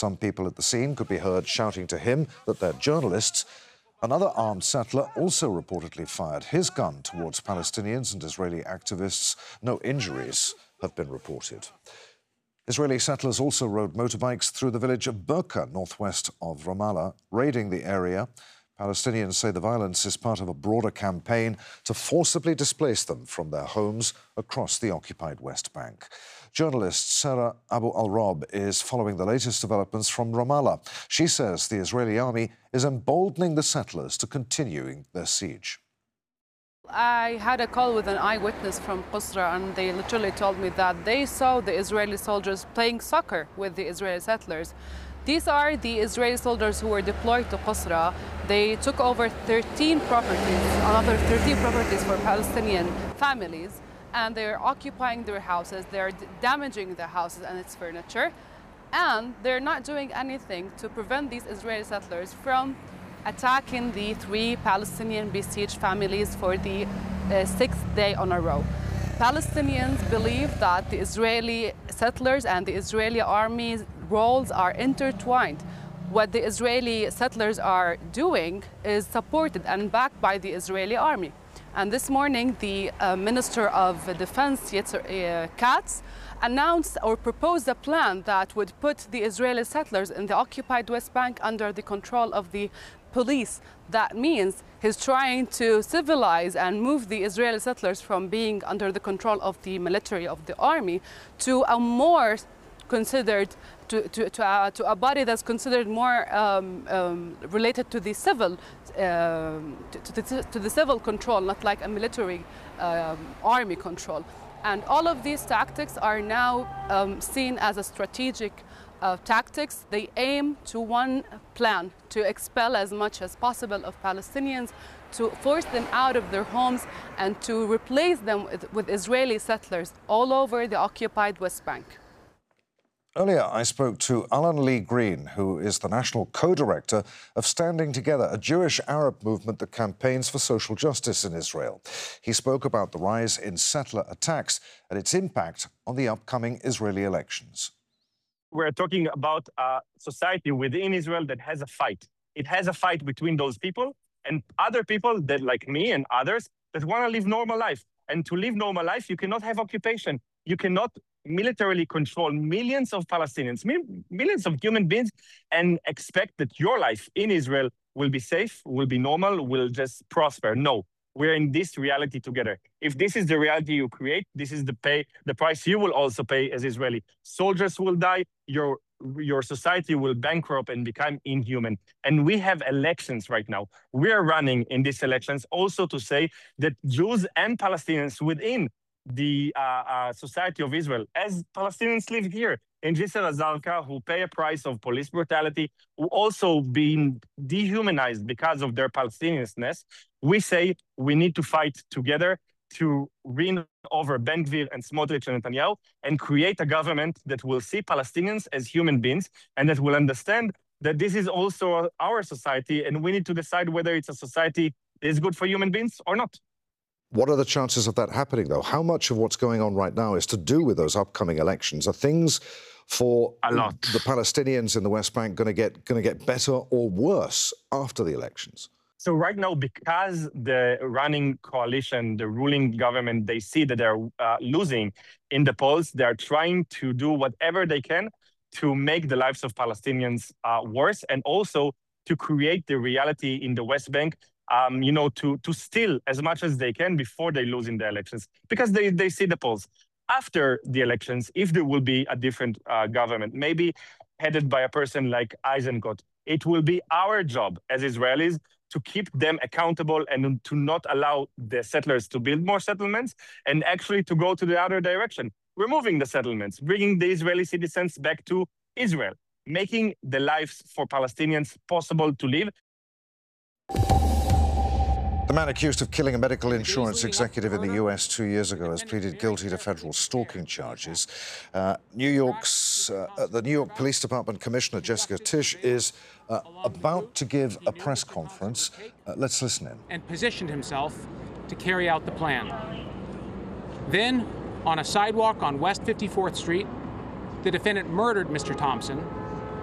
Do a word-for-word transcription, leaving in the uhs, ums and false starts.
Some people at the scene could be heard shouting to him that they're journalists. Another armed settler also reportedly fired his gun towards Palestinians and Israeli activists. No injuries have been reported. Israeli settlers also rode motorbikes through the village of Burqa, northwest of Ramallah, raiding the area. Palestinians say the violence is part of a broader campaign to forcibly displace them from their homes across the occupied West Bank. Journalist Sarah Abu al-Rob is following the latest developments from Ramallah. She says the Israeli army is emboldening the settlers to continue their siege. I had a call with an eyewitness from Qusra, and they literally told me that they saw the Israeli soldiers playing soccer with the Israeli settlers. These are the Israeli soldiers who were deployed to Qusra. They took over thirteen properties, another thirteen properties for Palestinian families, and they're occupying their houses, they're damaging the houses and its furniture, and they're not doing anything to prevent these Israeli settlers from attacking the three Palestinian besieged families for the uh, sixth day on a row. Palestinians believe that the Israeli settlers and the Israeli army's roles are intertwined. What the Israeli settlers are doing is supported and backed by the Israeli army. And this morning, the uh, Minister of Defense, Yetzer uh, Katz, announced or proposed a plan that would put the Israeli settlers in the occupied West Bank under the control of the police. That means he's trying to civilize and move the Israeli settlers from being under the control of the military, of the army, to a more considered, to, to, to, a, to a body that's considered more um, um, related to the civil, um, to, to, the, to the civil control, not like a military um, army control. And all of these tactics are now um, seen as a strategic uh, tactics. They aim to one plan, to expel as much as possible of Palestinians, to force them out of their homes and to replace them with, with Israeli settlers all over the occupied West Bank. Earlier, I spoke to Alan Lee Green, who is the national co-director of Standing Together, a Jewish Arab movement that campaigns for social justice in Israel. He spoke about the rise in settler attacks and its impact on the upcoming Israeli elections. We're talking about a society within Israel that has a fight. It has a fight between those people and other people that, like me and others, that want to live normal life. And to live normal life, you cannot have occupation. You cannot militarily control millions of Palestinians, millions of human beings, and expect that your life in Israel will be safe, will be normal, will just prosper. No, we're in this reality together. If this is the reality you create, this is the pay, the price you will also pay as Israeli. Soldiers will die, your, your society will bankrupt and become inhuman. And we have elections right now. We are running in these elections also to say that Jews and Palestinians within the uh, uh, society of Israel, as Palestinians live here in Jisr al-Zarqa, who pay a price of police brutality, who also being dehumanized because of their Palestinianness, we say we need to fight together to win over Ben Gvir and Smotrich and Netanyahu and create a government that will see Palestinians as human beings and that will understand that this is also our society and we need to decide whether it's a society that is good for human beings or not. What are the chances of that happening, though? How much of what's going on right now is to do with those upcoming elections? Are things for a lot. the Palestinians in the West Bank going to get going to get better or worse after the elections? So right now, because the running coalition, the ruling government, they see that they're uh, losing in the polls, they're trying to do whatever they can to make the lives of Palestinians uh, worse and also to create the reality in the West Bank Um, you know, to, to steal as much as they can before they lose in the elections, because they, they see the polls. After the elections, if there will be a different uh, government, maybe headed by a person like Eisenkot, it will be our job as Israelis to keep them accountable and to not allow the settlers to build more settlements and actually to go to the other direction, removing the settlements, bringing the Israeli citizens back to Israel, making the lives for Palestinians possible to live. The man accused of killing a medical insurance executive in the U S two years ago has pleaded guilty to federal stalking charges. Uh, New York's, uh, the New York Police Department Commissioner Jessica Tisch is uh, about to give a press conference. Uh, let's listen in. And positioned himself to carry out the plan. Then, on a sidewalk on West fifty-fourth Street, the defendant murdered Mister Thompson